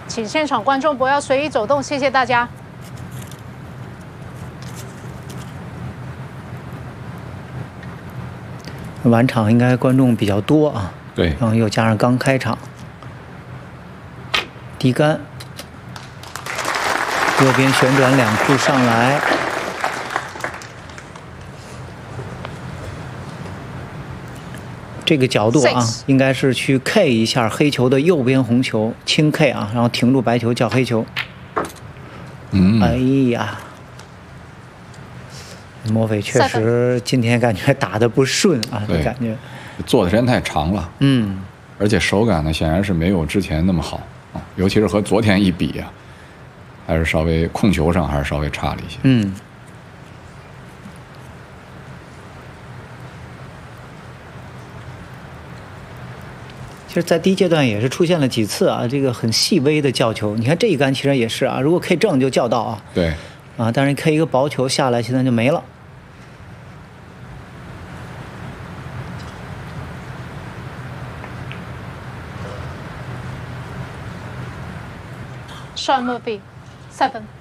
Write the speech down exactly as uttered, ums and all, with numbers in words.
请现场观众不要随意走动，谢谢大家。 晚场应该观众比较多啊， 对， 然后又加上刚开场，低杆，右边旋转两库上来。 这个角度啊，应该是去 K 一下黑球的右边红球，轻 K 啊，然后停住白球叫黑球。 嗯， 哎呀，莫非确实今天感觉打得不顺啊，这感觉。 做的时间太长了， 嗯， 而且手感呢，显然是没有之前那么好啊，尤其是和昨天一比啊，还是稍微控球上还是稍微差了一些。 嗯。 其实，在第一阶段也是出现了几次啊，这个很细微的叫球。你看这一杆其实也是啊，如果 K 正就叫到啊。 对。 啊，但是 K 一个薄球下来，现在就没了。 Sean Murphy, seven.